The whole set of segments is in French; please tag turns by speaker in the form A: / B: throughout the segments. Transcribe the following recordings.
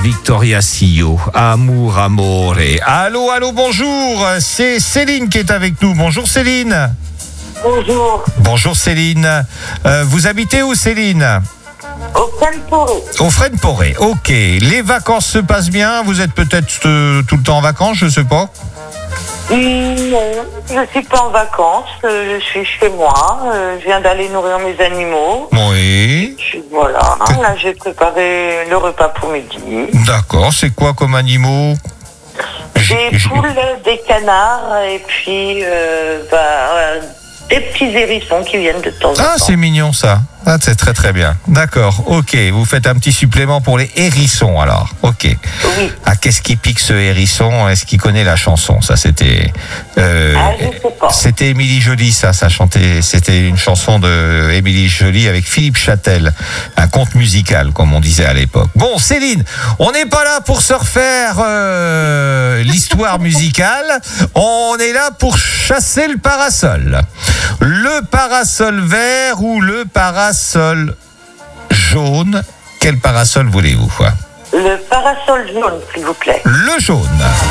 A: Victoria Sio, Amour Amore. Allô, bonjour, c'est Céline qui est avec nous. Bonjour Céline.
B: Bonjour.
A: Bonjour Céline. Vous habitez où Céline ?
B: Au Frenporé.
A: Au Frenporé, ok. Les vacances se passent bien ? Vous êtes peut-être tout le temps en vacances, je sais pas ?
B: Non, je ne suis pas en vacances, je suis chez moi, je viens d'aller nourrir mes animaux.
A: Oui.
B: Voilà, là j'ai préparé le repas pour midi.
A: D'accord, c'est quoi comme animaux ?
B: Des poules, des canards et puis des petits hérissons qui viennent de temps en temps.
A: Ah, c'est mignon ça. Ah, c'est très très bien. D'accord, ok. Vous faites un petit supplément pour les hérissons alors. Ok.
B: Oui.
A: Ah, qu'est-ce qui pique ce hérisson ? Est-ce qu'il connaît la chanson ? Ça, c'était.
B: Je sais pas.
A: C'était Émilie Joly, ça chantait. C'était une chanson de Émilie Joly avec Philippe Châtel. Un conte musical, comme on disait à l'époque. Bon, Céline, on n'est pas là pour se refaire l'histoire musicale. On est là pour chasser le parasol. Le parasol vert ou le parasol jaune, quel parasol voulez-vous ?
B: Le parasol jaune, s'il vous plaît.
A: Le jaune.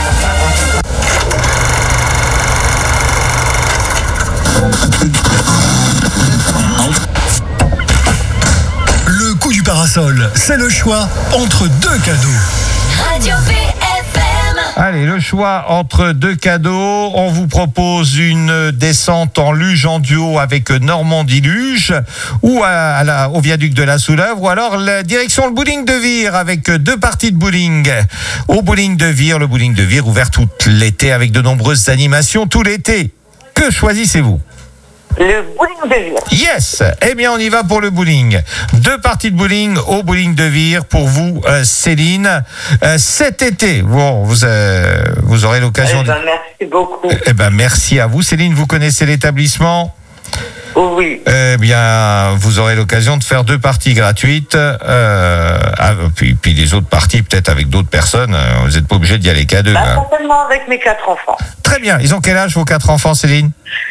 C: Le coup du parasol, c'est le choix entre deux cadeaux.
D: Radio VFM.
A: Allez, le choix entre deux cadeaux. On vous propose une descente en luge en duo avec Normandie Luge ou au viaduc de la Soulèvre, ou alors la direction le bowling de Vire avec 2 parties de bowling. Au bowling de Vire, le bowling de Vire ouvert tout l'été avec de nombreuses animations tout l'été. Que choisissez-vous ?
B: Le bowling de Vire.
A: Yes. Eh bien, on y va pour le bowling. 2 parties de bowling au bowling de Vire pour vous, Céline. Cet été, bon, vous aurez l'occasion.
B: Merci beaucoup.
A: Eh ben, merci à vous, Céline. Vous connaissez l'établissement ?
B: Oui.
A: Eh bien, vous aurez l'occasion de faire 2 parties gratuites. Puis les autres parties, peut-être avec d'autres personnes. Vous n'êtes pas obligé d'y aller qu'à 2.
B: Certainement avec mes 4 enfants.
A: Très bien. Ils ont quel âge, vos 4 enfants, Céline ?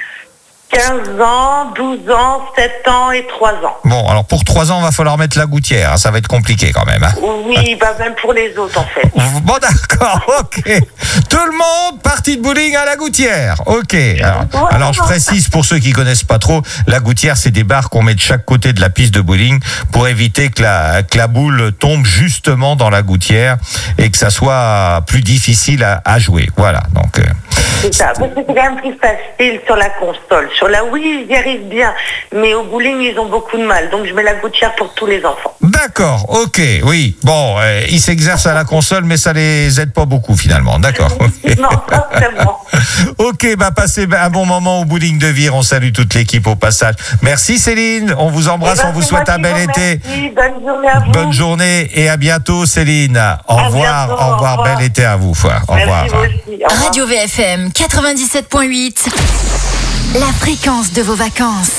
B: 15 ans, 12 ans, 7 ans et 3 ans.
A: Bon, alors pour 3 ans, il va falloir mettre la gouttière. Ça va être compliqué quand même.
B: Oui, même pour les autres en fait.
A: Bon, d'accord, ok. Tout le monde, partie de bowling à la gouttière. Ok. Alors, je précise pour ceux qui connaissent pas trop, la gouttière, c'est des barres qu'on met de chaque côté de la piste de bowling pour éviter que la boule tombe justement dans la gouttière et que ça soit plus difficile à jouer. Voilà, donc...
B: C'est ça, parce que c'est quand même plus facile sur la console. Sur la Wii, ils y arrivent bien, mais au bowling, ils ont beaucoup de mal. Donc, je mets la gouttière pour tous les enfants.
A: D'accord, ok, oui. Bon, ils s'exercent à la console, mais ça les aide pas beaucoup finalement. D'accord.
B: Non, pas vraiment.
A: Ok, passez un bon moment au bowling de Vire. On salue toute l'équipe au passage. Merci Céline, on vous embrasse, on vous souhaite un bel été.
B: Merci, bonne journée à vous.
A: Bonne journée et à bientôt Céline. Au revoir, bel été à vous. Au revoir.
B: Merci vous aussi. Au revoir.
D: Radio VFM 97.8. La fréquence de vos vacances.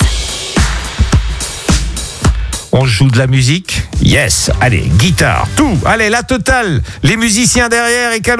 A: On joue de la musique ? Yes. Allez, guitare, tout. Allez, la totale. Les musiciens derrière et